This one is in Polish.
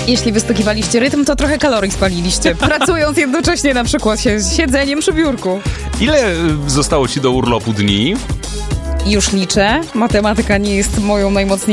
Jeśli wystukiwaliście rytm, to trochę kalorii spaliliście, pracując jednocześnie na przykład siedzeniem przy biurku. Ile zostało ci do urlopu dni? Już liczę. Matematyka nie jest moją najmocniejszą